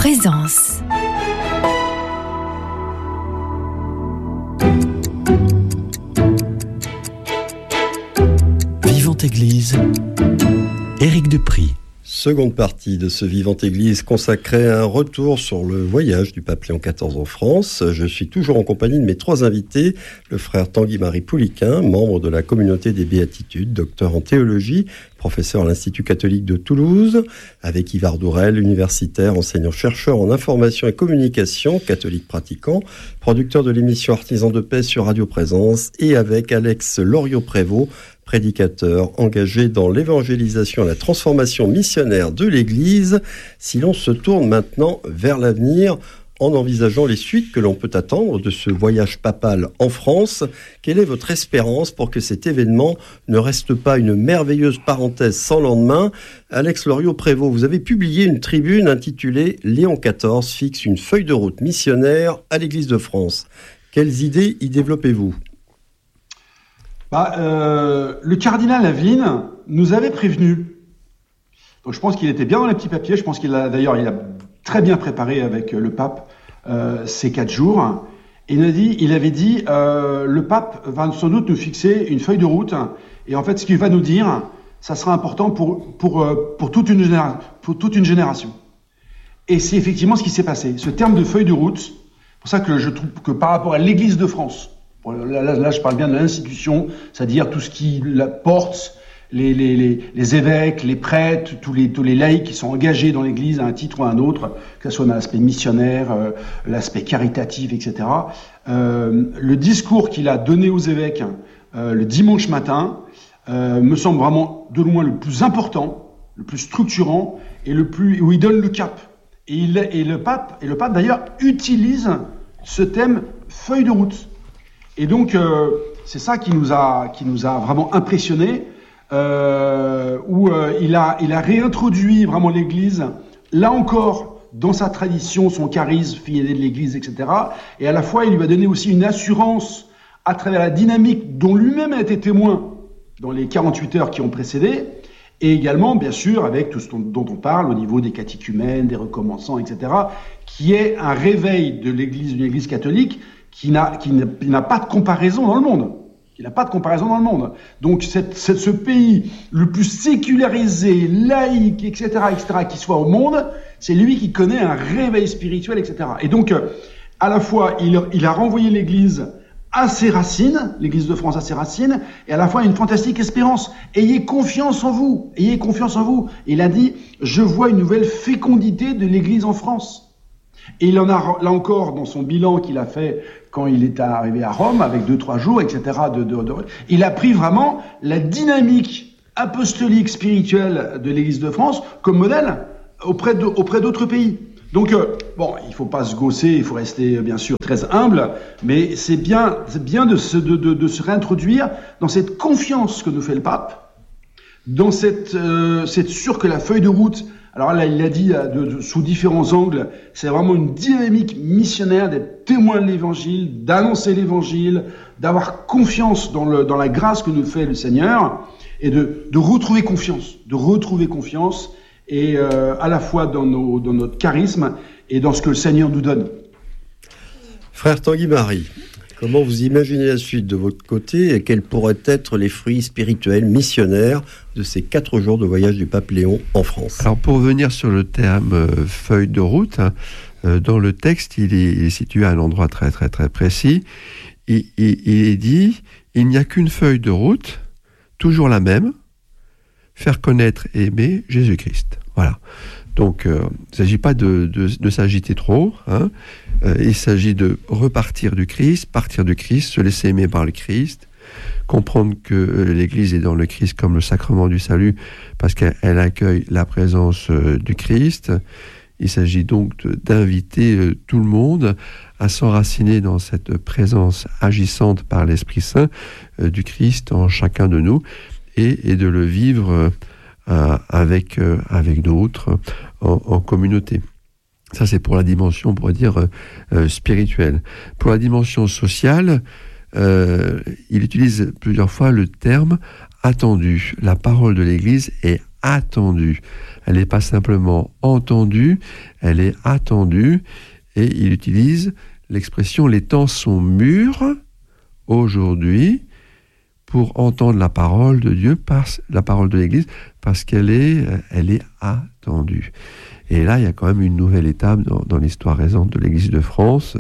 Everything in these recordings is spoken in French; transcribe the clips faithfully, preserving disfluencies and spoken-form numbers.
Présence. Vivante Église, Éric Dupry. Seconde partie de ce Vivante Église consacrée à un retour sur le voyage du pape Léon quatorze en France. Je suis toujours en compagnie de mes trois invités, le frère Tanguy-Marie Pouliquin, membre de la communauté des Béatitudes, docteur en théologie, professeur à l'Institut catholique de Toulouse, avec Yvar Dourel, universitaire, enseignant-chercheur en information et communication, catholique pratiquant, producteur de l'émission Artisans de paix sur Radio Présence, et avec Alex Loriot-Prévost, prédicateur engagé dans l'évangélisation et la transformation missionnaire de l'Église. Si l'on se tourne maintenant vers l'avenir, en envisageant les suites que l'on peut attendre de ce voyage papal en France, quelle est votre espérance pour que cet événement ne reste pas une merveilleuse parenthèse sans lendemain ? Alex Loriot-Prévost, vous avez publié une tribune intitulée « Léon quatorze fixe une feuille de route missionnaire à l'Église de France ». Quelles idées y développez-vous ? Bah, euh, le cardinal Aveline nous avait prévenu. Donc je pense qu'il était bien dans les petits papiers. Je pense qu'il a d'ailleurs il a très bien préparé avec le pape euh, ces quatre jours. Et il, a dit, il avait dit euh, le pape va sans doute nous fixer une feuille de route. Et en fait, ce qu'il va nous dire, ça sera important pour pour euh, pour toute une génération, pour toute une génération. Et c'est effectivement ce qui s'est passé. Ce terme de feuille de route, c'est pour ça que je trouve que par rapport à l'Église de France. Là, là, là, je parle bien de l'institution, c'est-à-dire tout ce qui la porte, les, les, les, les évêques, les prêtres, tous les, tous les laïcs qui sont engagés dans l'Église à un titre ou à un autre, que ce soit dans l'aspect missionnaire, euh, l'aspect caritatif, et cetera. Euh, le discours qu'il a donné aux évêques euh, le dimanche matin euh, me semble vraiment de loin le plus important, le plus structurant et le plus où il donne le cap. Et, il, et le pape, et le pape d'ailleurs utilise ce thème feuille de route. Et donc, euh, c'est ça qui nous a, qui nous a vraiment impressionnés, euh, où euh, il a, il a réintroduit vraiment l'Église, là encore, dans sa tradition, son charisme, fille aînée de l'Église, et cetera. Et à la fois, il lui a donné aussi une assurance à travers la dynamique dont lui-même a été témoin dans les quarante-huit heures qui ont précédé, et également, bien sûr, avec tout ce dont on parle au niveau des catéchumènes, des recommençants, et cetera, qui est un réveil de l'Église, d'une Église catholique, qui n'a, qui n'a, qui n'a pas de comparaison dans le monde. Qui n'a pas de comparaison dans le monde. Donc, cette, cette, ce pays le plus sécularisé, laïque, et cetera, et cetera, qui soit au monde, c'est lui qui connaît un réveil spirituel, et cetera. Et donc, à la fois, il, il a renvoyé l'Église à ses racines, l'Église de France à ses racines, et à la fois une fantastique espérance. Ayez confiance en vous. Ayez confiance en vous. Et il a dit, je vois une nouvelle fécondité de l'Église en France. Et il en a, là encore, dans son bilan qu'il a fait quand il est arrivé à Rome, avec deux, trois jours, et cetera, de, de, de, il a pris vraiment la dynamique apostolique spirituelle de l'Église de France comme modèle auprès, de, auprès d'autres pays. Donc, euh, bon, il faut pas se gausser, il faut rester, bien sûr, très humble, mais c'est bien, c'est bien de se, de, de, de se réintroduire dans cette confiance que nous fait le pape, dans cette, euh, c'est sûr que la feuille de route. Alors là, il l'a dit de, de, sous différents angles, c'est vraiment une dynamique missionnaire d'être témoin de l'Évangile, d'annoncer l'Évangile, d'avoir confiance dans, le, dans la grâce que nous fait le Seigneur, et de, de retrouver confiance, de retrouver confiance, et euh, à la fois dans, nos, dans notre charisme et dans ce que le Seigneur nous donne. Frère Tanguy-Marie, comment vous imaginez la suite de votre côté et quels pourraient être les fruits spirituels, missionnaires de ces quatre jours de voyage du pape Léon en France ? Alors pour revenir sur le terme euh, feuille de route, hein, euh, dans le texte, il est, il est situé à un endroit très très très précis. Il, il, il est dit, il n'y a qu'une feuille de route, toujours la même, faire connaître et aimer Jésus-Christ. Voilà. Donc, euh, il ne s'agit pas de, de, de s'agiter trop. Hein. Euh, il s'agit de repartir du Christ, partir du Christ, se laisser aimer par le Christ, comprendre que euh, l'Église est dans le Christ comme le sacrement du salut, parce qu'elle accueille la présence euh, du Christ. Il s'agit donc de, d'inviter euh, tout le monde à s'enraciner dans cette présence agissante par l'Esprit Saint euh, du Christ en chacun de nous, et, et de le vivre euh, Euh, avec, euh, avec d'autres en, en communauté. Ça, c'est pour la dimension, on pourrait dire, euh, spirituelle. Pour la dimension sociale, euh, il utilise plusieurs fois le terme « attendu ». La parole de l'Église est attendue. Elle n'est pas simplement entendue, elle est attendue. Et il utilise l'expression « les temps sont mûrs aujourd'hui » pour entendre la parole de Dieu, par, la parole de l'Église, parce qu'elle est, elle est attendue. Et là, il y a quand même une nouvelle étape dans, dans l'histoire récente de l'Église de France,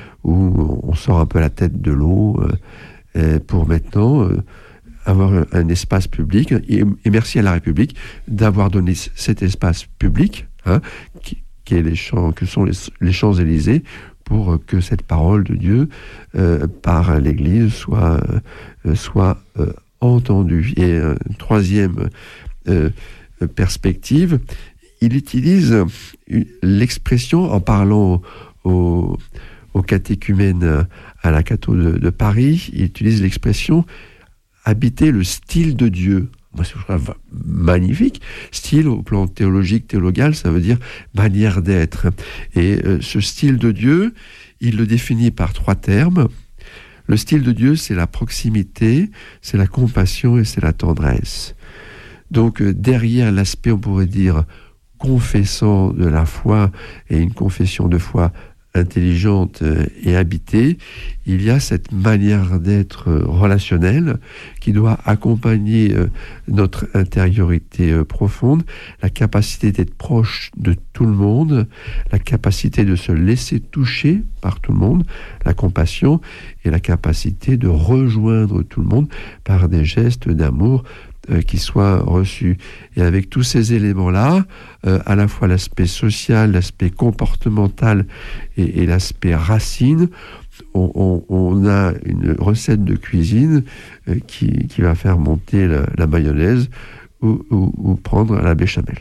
où on sort un peu la tête de l'eau euh, pour maintenant euh, avoir un, un espace public. Et, et merci à la République d'avoir donné cet espace public, hein, qui, qui est les champs, que sont les, les Champs-Élysées, pour que cette parole de Dieu euh, par l'Église soit, euh, soit euh, entendue. Et euh, troisième euh, perspective, il utilise l'expression, en parlant au, au catéchumène à la Catho de, de Paris, il utilise l'expression « habiter le style de Dieu ». Moi, je trouve magnifique. Style, au plan théologique, théologal, ça veut dire manière d'être. Et euh, ce style de Dieu, il le définit par trois termes. Le style de Dieu, c'est la proximité, c'est la compassion et c'est la tendresse. Donc, euh, derrière l'aspect, on pourrait dire, confessant de la foi et une confession de foi intelligente et habitée, il y a cette manière d'être relationnelle qui doit accompagner notre intériorité profonde, la capacité d'être proche de tout le monde, la capacité de se laisser toucher par tout le monde, la compassion et la capacité de rejoindre tout le monde par des gestes d'amour Euh, qui soit reçu. Et avec tous ces éléments-là, euh, à la fois l'aspect social, l'aspect comportemental et, et l'aspect racine, on, on, on a une recette de cuisine euh, qui, qui va faire monter la, la mayonnaise ou, ou, ou prendre la béchamel.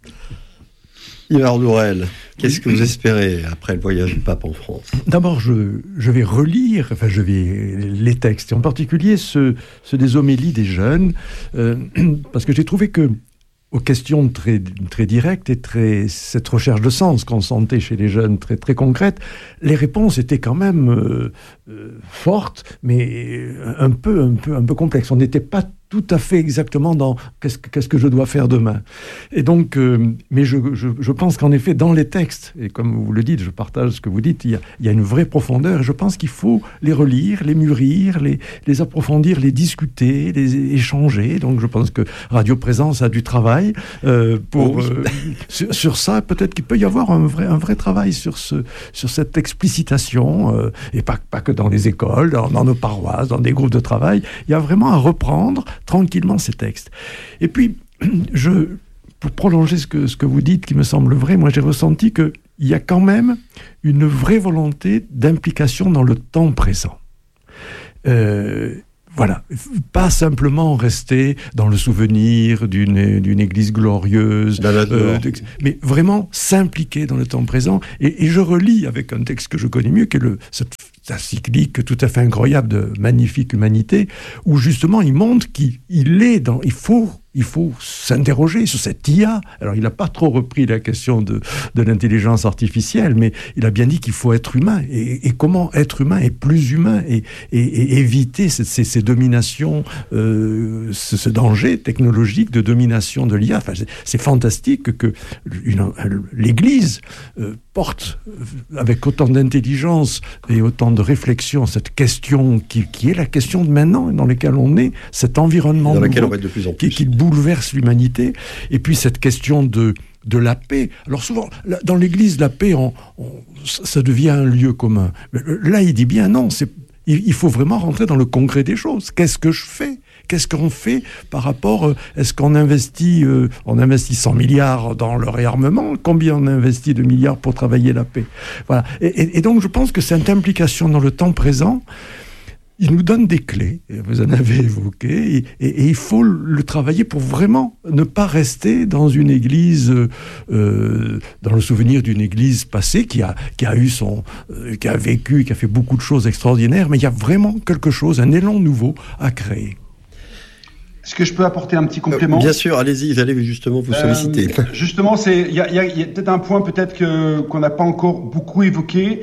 Ivar Dourel, qu'est-ce que vous espérez après le voyage du pape en France ? D'abord, je, je vais relire, enfin, je vais les textes, et en particulier ceux, ceux des homélies des jeunes, euh, parce que j'ai trouvé que, aux questions très, très directes et très, cette recherche de sens qu'on sentait chez les jeunes très, très concrète, les réponses étaient quand même euh, euh, fortes, mais un peu, un peu, un peu complexes. On n'était pas tout à fait exactement dans qu'est-ce que, qu'est-ce que je dois faire demain. Et donc, euh, mais je, je, je pense qu'en effet, dans les textes, et comme vous le dites, je partage ce que vous dites, il y a, il y a une vraie profondeur, et je pense qu'il faut les relire, les mûrir, les, les approfondir, les discuter, les échanger. Donc je pense que Radio Présence a du travail euh, pour, oui. euh, sur, sur ça. Peut-être qu'il peut y avoir un vrai, un vrai travail sur, ce, sur cette explicitation, euh, et pas, pas que dans les écoles, dans, dans nos paroisses, dans des groupes de travail. Il y a vraiment à reprendre tranquillement ces textes. Et puis, je, pour prolonger ce que, ce que vous dites, qui me semble vrai, moi j'ai ressenti qu'il y a quand même une vraie volonté d'implication dans le temps présent. Euh, voilà, pas simplement rester dans le souvenir d'une, d'une église glorieuse, euh, mais vraiment s'impliquer dans le temps présent. Et, et je relis avec un texte que je connais mieux, qui est le, cette encyclique tout à fait incroyable de Magnifique Humanité, où justement il montre qu'il il est dans, il faut, il faut s'interroger sur cette I A. Alors il n'a pas trop repris la question de, de l'intelligence artificielle, mais il a bien dit qu'il faut être humain. Et, et comment être humain est plus humain et, et, et éviter ces, ces, ces dominations, euh, ce, ce danger technologique de domination de l'I A. Enfin, c'est, c'est fantastique que une, l'Église euh, porte avec autant d'intelligence et autant de réflexion cette question qui, qui est la question de maintenant, dans laquelle on est, cet environnement dans laquelle on va être de plus en plus. Qui, qui bouleverse l'humanité, et puis cette question de, de la paix. Alors souvent, dans l'Église, la paix, on, on, ça devient un lieu commun. Là, il dit bien non, c'est, il, il faut vraiment rentrer dans le concret des choses. Qu'est-ce que je fais ? Qu'est-ce qu'on fait par rapport, euh, est-ce qu'on investit, euh, on investit cent milliards dans le réarmement ? Combien on investit de milliards pour travailler la paix ? Voilà. Et, et, et donc, je pense que cette implication dans le temps présent, il nous donne des clés, vous en avez évoqué, et, et, et il faut le travailler pour vraiment ne pas rester dans une église, euh, dans le souvenir d'une église passée qui a, qui a eu son, euh, qui a vécu, qui a fait beaucoup de choses extraordinaires, mais il y a vraiment quelque chose, un élan nouveau à créer. Est-ce que je peux apporter un petit complément ? euh, Bien sûr, allez-y, j'allais justement vous solliciter. Euh, justement, il y, y, y a peut-être un point peut-être que, qu'on n'a pas encore beaucoup évoqué,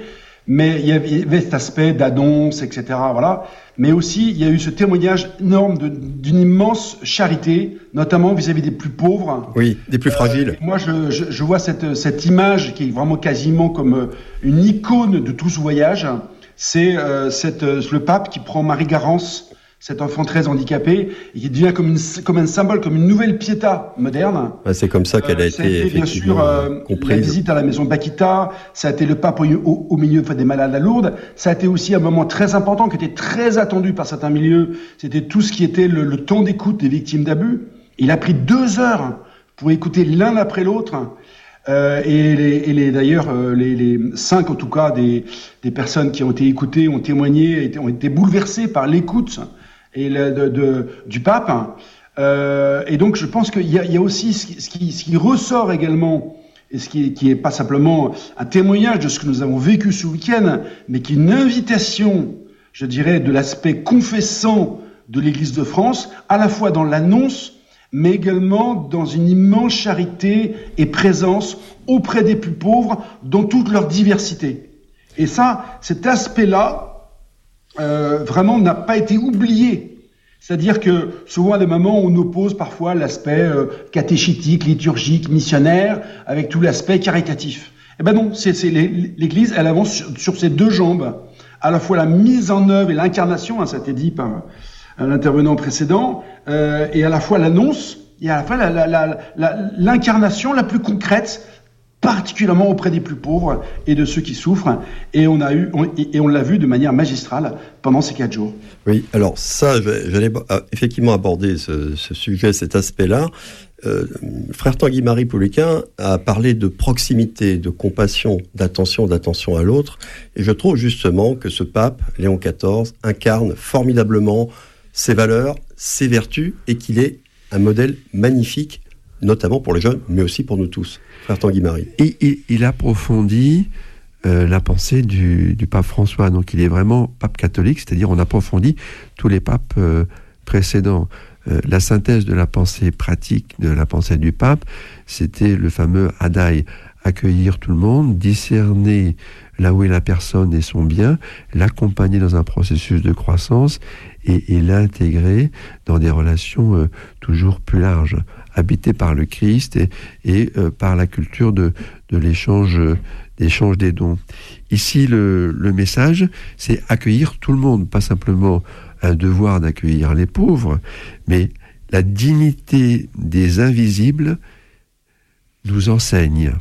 mais il y avait cet aspect d'annonce, et cetera. Voilà. Mais aussi, il y a eu ce témoignage énorme de, d'une immense charité, notamment vis-à-vis des plus pauvres. Oui, des plus fragiles. Euh, moi, je, je, je vois cette, cette image qui est vraiment quasiment comme une icône de tout ce voyage. C'est euh, cette, le pape qui prend Marie-Garance, cet enfant très handicapé, et qui devient comme, une, comme un symbole, comme une nouvelle Pietà moderne. Ah, c'est comme ça qu'elle a euh, été, ça a été bien sûr euh, comprise. La visite à la maison Bakita, ça a été le pape au, au, au milieu des malades à Lourdes, ça a été aussi un moment très important qui était très attendu par certains milieux, c'était tout ce qui était le, le temps d'écoute des victimes d'abus. Il a pris deux heures pour écouter l'un après l'autre. Euh, et les, et les, d'ailleurs, euh, les, les cinq, en tout cas, des, des personnes qui ont été écoutées, ont témoigné, ont été bouleversées par l'écoute et le, de, de, du pape. Euh, et donc, je pense qu'il y a, il y a aussi ce qui, ce, qui, ce qui ressort également, et ce qui, qui est pas simplement un témoignage de ce que nous avons vécu ce week-end, mais qui est une invitation, je dirais, de l'aspect confessant de l'Église de France, à la fois dans l'annonce, mais également dans une immense charité et présence auprès des plus pauvres dans toute leur diversité. Et ça, cet aspect-là, euh, vraiment n'a pas été oublié. C'est-à-dire que souvent à des moments, on oppose parfois l'aspect euh, catéchétique, liturgique, missionnaire, avec tout l'aspect caritatif. Eh ben non, c'est, c'est l'Église, elle avance sur, sur ses deux jambes, à la fois la mise en œuvre et l'incarnation, hein, ça a été dit par l'intervenant précédent, euh, et à la fois l'annonce, et à la fois la, la, la, la, l'incarnation la plus concrète, particulièrement auprès des plus pauvres et de ceux qui souffrent. Et on a eu, on, et on l'a vu de manière magistrale pendant ces quatre jours. Oui, alors ça, j'allais effectivement aborder ce, ce sujet, cet aspect-là. Euh, frère Tanguy-Marie Pouliquen a parlé de proximité, de compassion, d'attention, d'attention à l'autre. Et je trouve justement que ce pape, Léon quatorze, incarne formidablement ses valeurs, ses vertus, et qu'il est un modèle magnifique, notamment pour les jeunes, mais aussi pour nous tous. Frère Tanguy-Marie. Et il, il approfondit euh, la pensée du, du pape François. Donc il est vraiment pape catholique, c'est-à-dire on approfondit tous les papes euh, précédents. Euh, la synthèse de la pensée pratique de la pensée du pape, c'était le fameux Adai, accueillir tout le monde, discerner là où est la personne et son bien, l'accompagner dans un processus de croissance et, et l'intégrer dans des relations euh, toujours plus larges, habitées par le Christ et, et euh, par la culture de, de l'échange, euh, d'échange des dons. Ici, le, le message, c'est accueillir tout le monde, pas simplement un devoir d'accueillir les pauvres, mais la dignité des invisibles nous enseigne.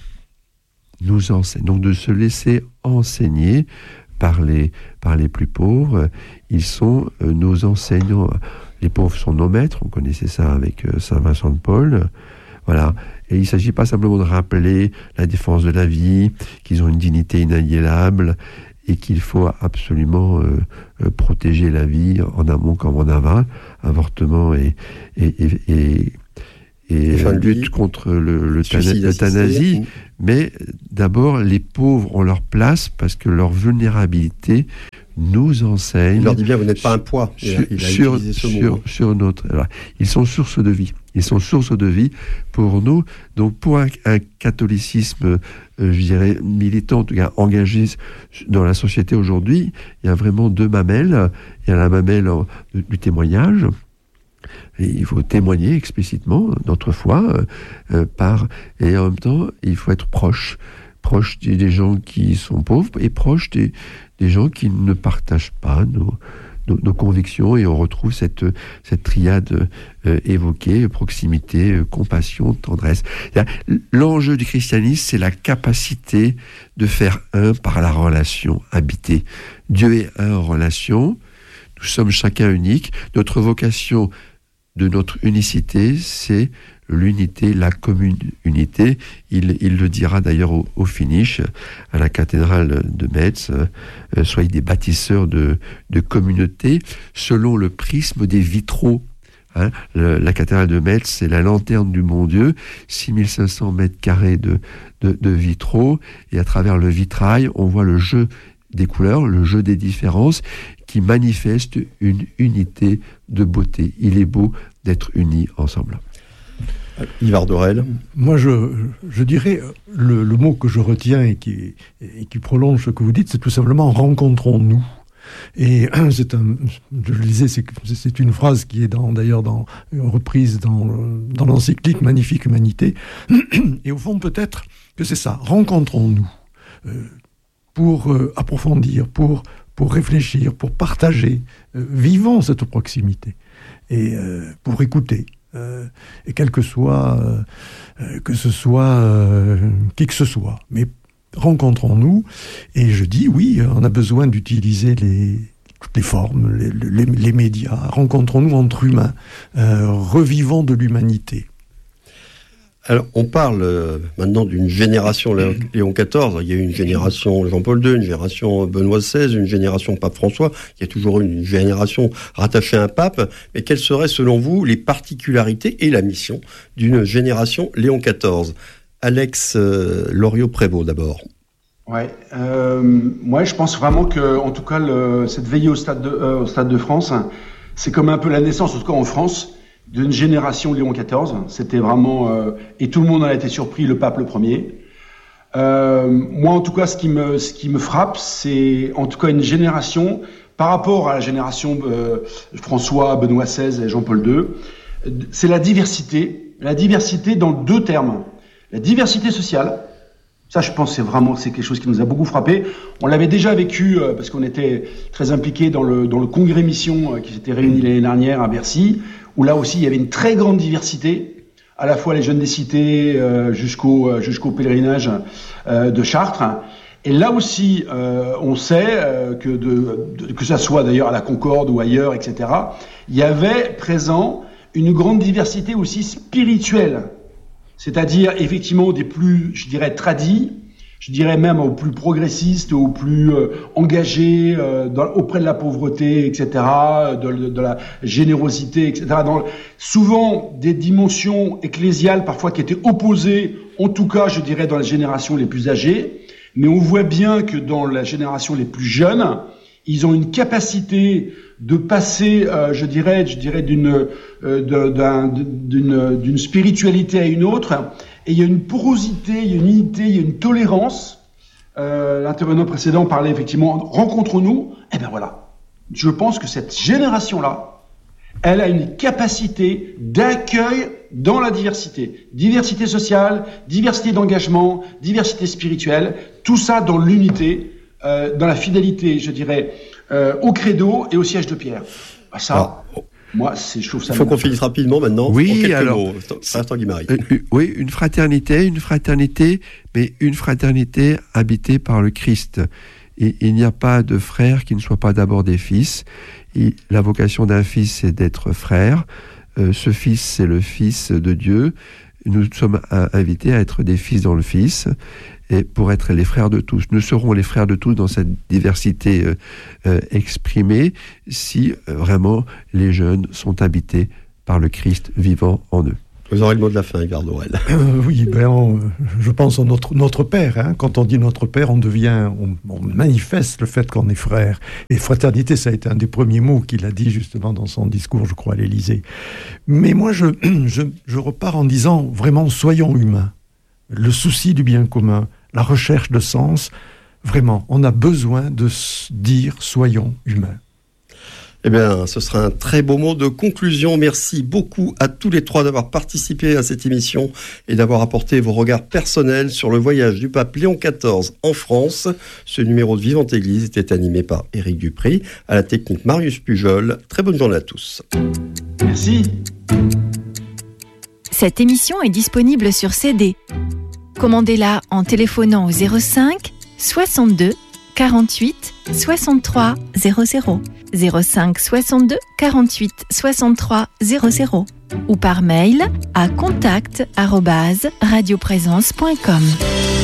Nous enseigne. Donc de se laisser enseigner par les, par les plus pauvres. Ils sont euh, nos enseignants. Les pauvres sont nos maîtres, on connaissait ça avec euh, Saint Vincent de Paul. Voilà. Et il ne s'agit pas simplement de rappeler la défense de la vie, qu'ils ont une dignité inaliénable et qu'il faut absolument euh, euh, protéger la vie en amont comme en aval, avortement et, et, et, et et lutte contre le, le l'euthanasie, mais d'abord les pauvres ont leur place parce que leur vulnérabilité nous enseigne. Il leur dit bien, vous n'êtes pas un poids. Sur, il a sur, utilisé ce sur, mot. sur notre, alors, ils sont source de vie. Ils sont source de vie pour nous. Donc pour un, un catholicisme, euh, je dirais militant, en tout cas engagé dans la société aujourd'hui, il y a vraiment deux mamelles. Il y a la mamelle du témoignage. Et il faut témoigner explicitement notre foi euh, par et en même temps il faut être proche proche des, des gens qui sont pauvres et proche des, des gens qui ne partagent pas nos, nos, nos convictions, et on retrouve cette, cette triade euh, évoquée, proximité, euh, compassion, tendresse. L'enjeu du christianisme, c'est la capacité de faire un par la relation habitée. Dieu est un en relation, nous sommes chacun unique, notre vocation de notre unicité, c'est l'unité, la commune unité. Il, il le dira d'ailleurs au, au finish, à la cathédrale de Metz, euh, soyez des bâtisseurs de, de communauté, selon le prisme des vitraux. Hein, le, la cathédrale de Metz, c'est la lanterne du bon Dieu, six mille cinq cents mètres carrés de, de, de vitraux, et à travers le vitrail, on voit le jeu des couleurs, le jeu des différences, qui manifeste une unité de beauté. Il est beau d'être unis ensemble. Yves Dorel. Moi, je, je dirais, le, le mot que je retiens et qui, et qui prolonge ce que vous dites, c'est tout simplement « rencontrons-nous ». Et c'est un, je le disais, c'est, c'est une phrase qui est dans, d'ailleurs dans, reprise dans, dans l'encyclique Magnifique Humanité. Et au fond, peut-être que c'est ça, rencontrons-nous euh, pour euh, approfondir, pour, pour réfléchir, pour partager. Euh, vivons cette proximité et euh, pour écouter. Euh, et quel que soit, euh, que ce soit euh, qui que ce soit. Mais rencontrons-nous, et je dis oui, on a besoin d'utiliser les, toutes les formes, les, les, les médias, rencontrons-nous entre humains, euh, revivons de l'humanité. Alors, on parle euh, maintenant d'une génération Léon quatorze, il y a eu une génération Jean-Paul deux, une génération Benoît seize, une génération Pape François, il y a toujours une génération rattachée à un pape, mais quelles seraient selon vous les particularités et la mission d'une génération Léon quatorze ? Alex euh, Loriot-Prévost d'abord. Ouais, euh, moi je pense vraiment que, en tout cas, le, cette veillée au Stade de, euh, au Stade de France, c'est comme un peu la naissance, en tout cas en France, d'une génération Léon quatorze. C'était vraiment, euh, et tout le monde en a été surpris, le pape le premier. Euh, moi, en tout cas, ce qui me, ce qui me frappe, c'est en tout cas une génération par rapport à la génération euh, François, Benoît seize et Jean-Paul deux. C'est la diversité, la diversité dans deux termes. La diversité sociale, ça je pense c'est vraiment c'est quelque chose qui nous a beaucoup frappé. On l'avait déjà vécu euh, parce qu'on était très impliqués dans le, dans le congrès mission euh, qui s'était réuni l'année dernière à Bercy, où là aussi il y avait une très grande diversité, à la fois les jeunes des cités euh, jusqu'au, euh, jusqu'au pèlerinage euh, de Chartres. Et là aussi, euh, on sait euh, que, de, de, que ça soit d'ailleurs à la Concorde ou ailleurs, et cetera, il y avait présent une grande diversité aussi spirituelle. C'est-à-dire, effectivement, des plus, je dirais, tradis, je dirais même aux plus progressistes, aux plus euh, engagés euh, dans, auprès de la pauvreté, et cetera, de, de, de la générosité, et cetera. Dans, souvent, des dimensions ecclésiales, parfois, qui étaient opposées, en tout cas, je dirais, dans les générations les plus âgées. Mais on voit bien que dans la génération les plus jeunes, ils ont une capacité de passer, euh, je dirais, je dirais d'une, euh, d'un, d'une, d'une spiritualité à une autre. Et il y a une porosité, il y a une unité, il y a une tolérance. Euh, l'intervenant précédent parlait effectivement, rencontrons-nous. Eh bien voilà, je pense que cette génération-là, elle a une capacité d'accueil dans la diversité. Diversité sociale, diversité d'engagement, diversité spirituelle, tout ça dans l'unité, euh, dans la fidélité, je dirais, euh, au credo et au siège de pierre. Bah ça, alors, moi, c'est, je trouve ça... Il faut qu'on finisse rapidement maintenant. Oui, alors... Mots, Tanguy Marie. Euh, oui, une fraternité, une fraternité, mais une fraternité habitée par le Christ. Et il n'y a pas de frère qui ne soit pas d'abord des fils. Et la vocation d'un fils, c'est d'être frère. Euh, ce fils, c'est le fils de Dieu. Nous sommes à, invités à être des fils dans le Fils, et pour être les frères de tous. Nous serons les frères de tous dans cette diversité euh, euh, exprimée, si euh, vraiment les jeunes sont habités par le Christ vivant en eux. Vous aurez le mot de la fin, Yves Dorel. Euh, oui, ben on, je pense à notre, notre Père. Hein. Quand on dit notre Père, on devient, on, on manifeste le fait qu'on est frère. Et fraternité, ça a été un des premiers mots qu'il a dit justement dans son discours, je crois, à l'Élysée. Mais moi, je, je, je repars en disant vraiment, soyons humains. Le souci du bien commun, la recherche de sens, vraiment, on a besoin de dire soyons humains. Eh bien, ce sera un très beau mot de conclusion. Merci beaucoup à tous les trois d'avoir participé à cette émission et d'avoir apporté vos regards personnels sur le voyage du pape Léon quatorze en France. Ce numéro de Vivante Église était animé par Éric Dupry, à la technique Marius Pujol. Très bonne journée à tous. Merci. Cette émission est disponible sur C D. Commandez-la en téléphonant au zéro cinq soixante-deux quarante-huit soixante-trois zéro zéro, zéro cinq soixante-deux quarante-huit soixante-trois zéro zéro ou par mail à contact arobase radioprésence point com.